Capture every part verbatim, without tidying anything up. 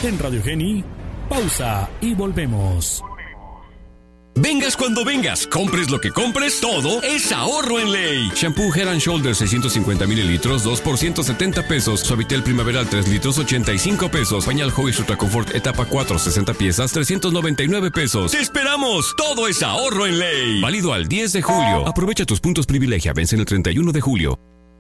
En Radio Geni, pausa y volvemos. Vengas cuando vengas, compres lo que compres, todo es ahorro en Ley. Shampoo Head and Shoulders seiscientos cincuenta mililitros, dos por ciento setenta pesos. Suavitel Primaveral tres litros, ochenta y cinco pesos. Pañal Huggies Ultra Comfort etapa cuatro, sesenta piezas, trescientos noventa y nueve pesos. ¡Te esperamos! Todo es ahorro en Ley. Válido al diez de julio. Aprovecha tus puntos privilegia, vence el treinta y uno de julio.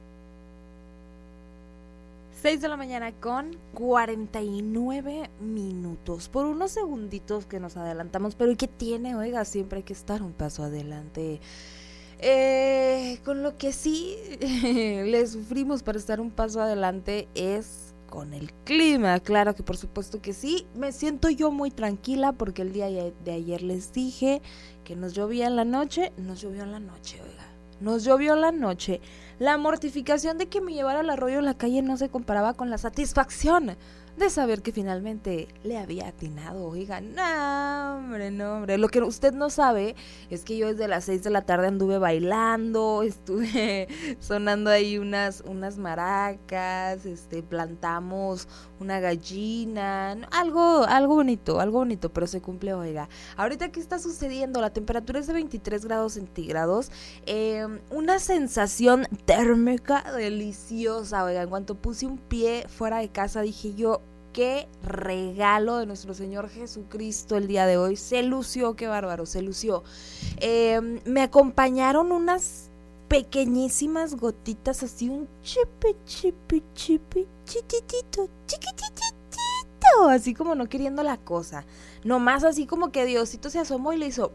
seis de la mañana con cuarenta y nueve minutos. Por unos segunditos que nos adelantamos, pero ¿y qué tiene? Oiga, siempre hay que estar un paso adelante. Eh, con lo que sí le sufrimos para estar un paso adelante es con el clima. Claro que por supuesto que sí. Me siento yo muy tranquila porque el día de ayer les dije que nos llovía en la noche. Nos llovió en la noche, oiga. Nos llovió la noche. La mortificación de que me llevara al arroyo en la calle no se comparaba con la satisfacción de saber que finalmente le había atinado. Oigan, no, hombre, no, hombre. Lo que usted no sabe es que yo desde las seis de la tarde anduve bailando, estuve sonando ahí unas, unas maracas, este, plantamos una gallina, algo, algo bonito, algo bonito, pero se cumple, oiga. Ahorita, ¿qué está sucediendo? La temperatura es de veintitrés grados centígrados, eh, una sensación térmica deliciosa, oiga. En cuanto puse un pie fuera de casa, dije yo, qué regalo de nuestro Señor Jesucristo el día de hoy. Se lució, qué bárbaro, se lució. Eh, me acompañaron unas pequeñísimas gotitas, así un chipi, chipi, chipi, chiquitito, chiquititito, así como no queriendo la cosa. Nomás así como que Diosito se asomó y le hizo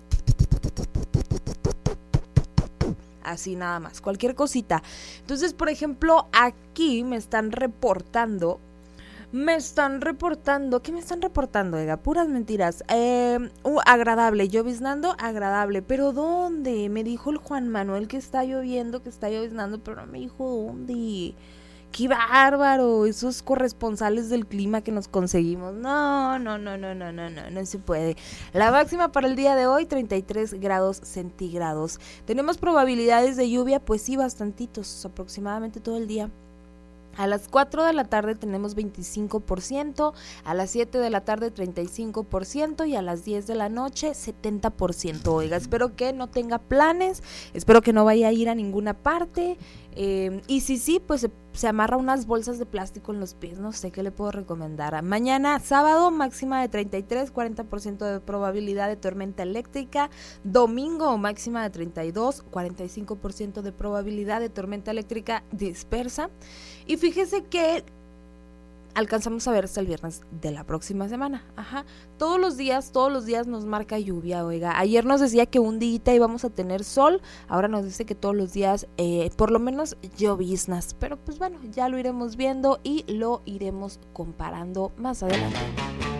así nada más, cualquier cosita. Entonces, por ejemplo, aquí me están reportando Me están reportando, ¿qué me están reportando? Oiga, puras mentiras. Eh, uh, agradable, lloviznando, agradable. ¿Pero dónde? Me dijo el Juan Manuel que está lloviendo, que está lloviznando, pero no me dijo dónde. ¡Qué bárbaro! Esos corresponsales del clima que nos conseguimos. No, no, no, no, no, no, no, no se puede. La máxima para el día de hoy, treinta y tres grados centígrados. ¿Tenemos probabilidades de lluvia? Pues sí, bastantitos, aproximadamente todo el día. A las cuatro de la tarde tenemos veinticinco por ciento, a las siete de la tarde treinta y cinco por ciento y a las diez de la noche setenta por ciento. Oiga, espero que no tenga planes, espero que no vaya a ir a ninguna parte. Eh, y si sí, pues se, se amarra unas bolsas de plástico en los pies, no sé qué le puedo recomendar. Mañana, sábado, máxima de treinta y tres, cuarenta por ciento de probabilidad de tormenta eléctrica. Domingo, máxima de treinta y dos, cuarenta y cinco por ciento de probabilidad de tormenta eléctrica dispersa. Y fíjese que alcanzamos a ver hasta el viernes de la próxima semana. Ajá. Todos los días, todos los días nos marca lluvia, oiga. Ayer nos decía que un día íbamos a tener sol, ahora nos dice que todos los días, eh, por lo menos lloviznas. Pero pues bueno, ya lo iremos viendo y lo iremos comparando más adelante.